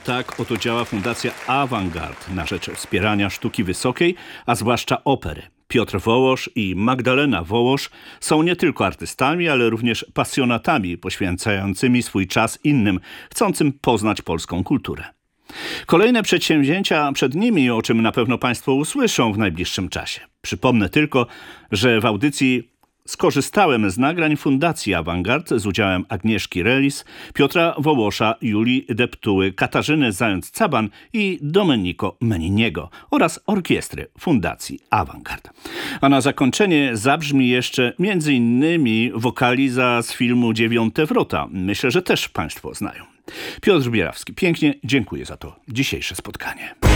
Tak oto działa Fundacja Avantgarde na rzecz wspierania sztuki wysokiej, a zwłaszcza opery. Piotr Wołosz i Magdalena Wołosz są nie tylko artystami, ale również pasjonatami poświęcającymi swój czas innym, chcącym poznać polską kulturę. Kolejne przedsięwzięcia przed nimi, o czym na pewno Państwo usłyszą w najbliższym czasie. Przypomnę tylko, że w audycji skorzystałem z nagrań Fundacji Avantgarde z udziałem Agnieszki Relis, Piotra Wołosza, Julii Deptuły, Katarzyny Zając-Caban i Domenico Meniniego oraz orkiestry Fundacji Avantgarde. A na zakończenie zabrzmi jeszcze m.in. wokaliza z filmu Dziewiąte wrota. Myślę, że też Państwo znają. Piotr Bierawski, pięknie dziękuję za to dzisiejsze spotkanie.